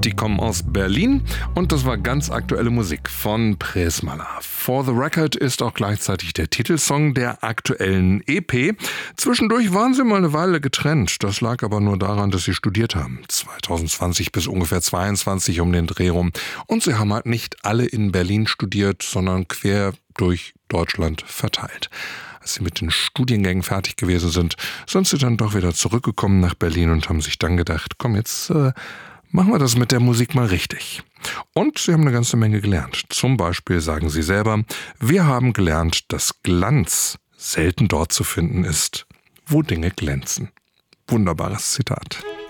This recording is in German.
Die kommen aus Berlin und das war ganz aktuelle Musik von Prismala. For the Record ist auch gleichzeitig der Titelsong der aktuellen EP. Zwischendurch waren sie mal eine Weile getrennt. Das lag aber nur daran, dass sie studiert haben. 2020 bis ungefähr 22 um den Dreh rum. Und sie haben halt nicht alle in Berlin studiert, sondern quer durch Deutschland verteilt. Als sie mit den Studiengängen fertig gewesen sind sie dann doch wieder zurückgekommen nach Berlin und haben sich dann gedacht, komm, jetzt machen wir das mit der Musik mal richtig. Und sie haben eine ganze Menge gelernt. Zum Beispiel sagen sie selber, wir haben gelernt, dass Glanz selten dort zu finden ist, wo Dinge glänzen. Wunderbares Zitat.